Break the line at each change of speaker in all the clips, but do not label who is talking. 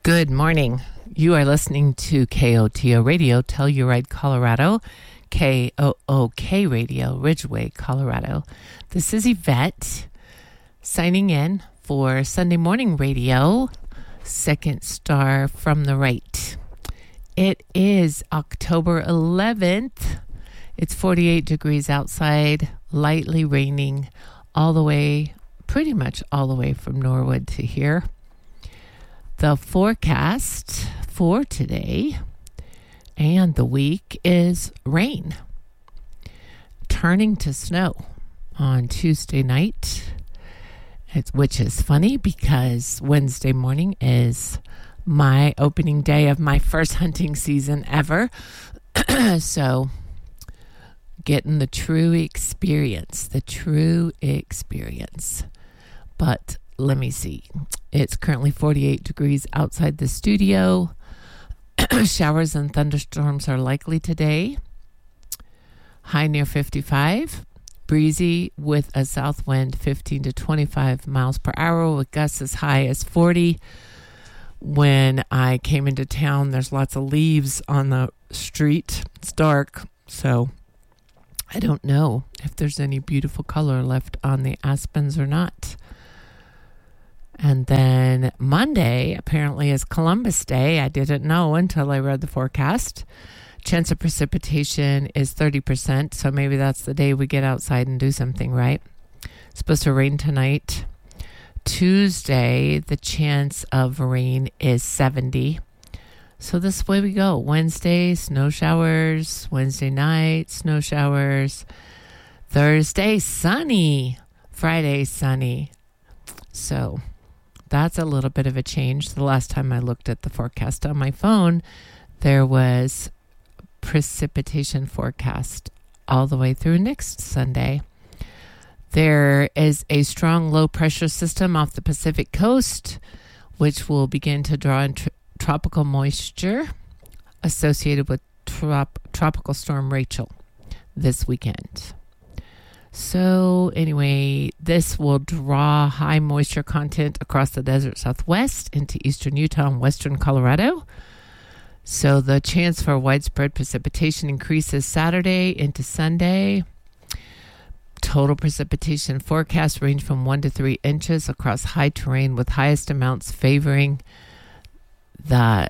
Good morning. You are listening to KOTO Radio, Telluride, Colorado, KOOK Radio, Ridgeway, Colorado. This is Yvette signing in for Sunday Morning Radio, Second Star from the Right. It is October 11th. It's 48 degrees outside, lightly raining pretty much all the way from Norwood to here. The forecast for today and the week is rain, turning to snow on Tuesday night, which is funny because Wednesday morning is my opening day of my first hunting season ever. So getting the true experience. But let me see. It's currently 48 degrees outside the studio. Showers and thunderstorms are likely today. High near 55. Breezy with a south wind 15 to 25 miles per hour with gusts as high as 40. When I came into town, there's lots of leaves on the street. It's dark, so I don't know if there's any beautiful color left on the aspens or not. And then Monday apparently is Columbus Day. I didn't know until I read the forecast. Chance of precipitation is 30%, so maybe that's the day we get outside and do something, right? It's supposed to rain tonight. Tuesday, the chance of rain is 70. So this way we go. Wednesday, snow showers. Wednesday night, snow showers. Thursday, sunny. Friday, sunny. So that's a little bit of a change. The last time I looked at the forecast on my phone, there was precipitation forecast all the way through next Sunday. There is a strong low pressure system off the Pacific coast, which will begin to draw in tropical moisture associated with Tropical Storm Rachel this weekend. So anyway, this will draw high moisture content across the desert southwest into eastern Utah and western Colorado. So the chance for widespread precipitation increases Saturday into Sunday. Total precipitation forecasts range from 1 to 3 inches across high terrain, with highest amounts favoring the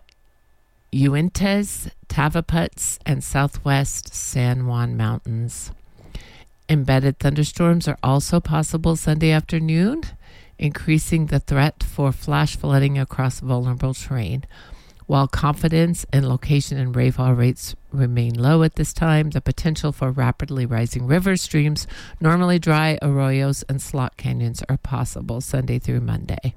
Uintas, Tavaputs, and southwest San Juan Mountains. Embedded thunderstorms are also possible Sunday afternoon, increasing the threat for flash flooding across vulnerable terrain. While confidence in location and rainfall rates remain low at this time, the potential for rapidly rising rivers, streams, normally dry arroyos, and slot canyons are possible Sunday through Monday.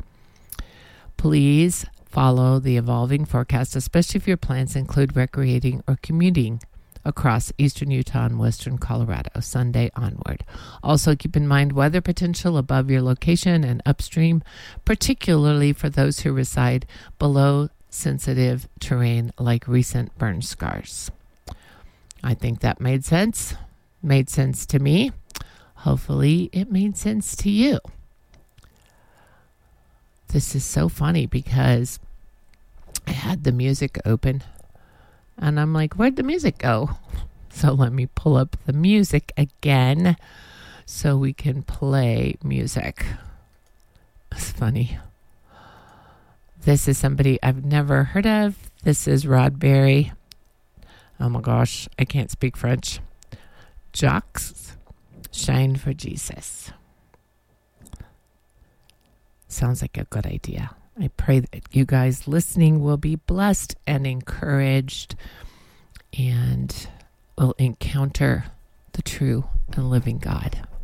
Please follow the evolving forecast, especially if your plans include recreating or commuting across eastern Utah and western Colorado, Sunday onward. Also keep in mind weather potential above your location and upstream, particularly for those who reside below sensitive terrain like recent burn scars. I think that made sense. Made sense to me. Hopefully it made sense to you. This is so funny because I had the music open and I'm like, where'd the music go? So let me pull up the music again so we can play music. It's funny. This is somebody I've never heard of. This is Rod Berry. Oh my gosh, I can't speak French. Jacques, Shine for Jesus. Sounds like a good idea. I pray that you guys listening will be blessed and encouraged and will encounter the true and living God.